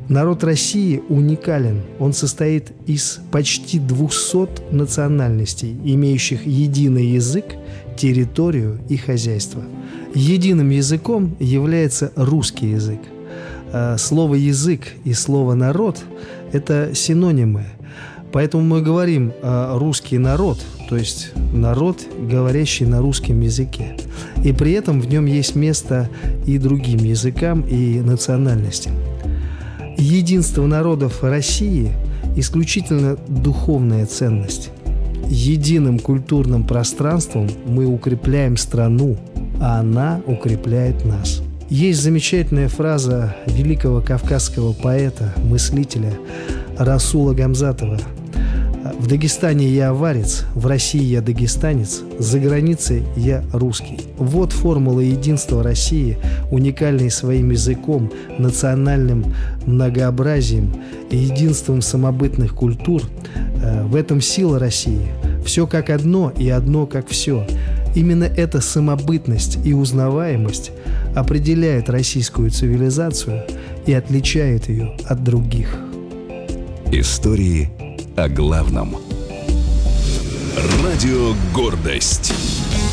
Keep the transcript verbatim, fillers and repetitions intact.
Народ России уникален. Он состоит из почти двухсот национальностей, имеющих единый язык, территорию и хозяйство. Единым языком является русский язык. Слово «язык» и слово «народ» – это синонимы. Поэтому мы говорим «русский народ», то есть народ, говорящий на русском языке. И при этом в нем есть место и другим языкам, и национальностям. Единство народов России – исключительно духовная ценность. Единым культурным пространством мы укрепляем страну, а она укрепляет нас. Есть замечательная фраза великого кавказского поэта, мыслителя Расула Гамзатова: «В Дагестане я аварец, в России я дагестанец, за границей я русский». Вот формула единства России, уникальной своим языком, национальным многообразием и единством самобытных культур. В этом сила России. Все как одно и одно как все. Именно эта самобытность и узнаваемость определяет российскую цивилизацию и отличает ее от других. Истории о главном. Радио «Гордость».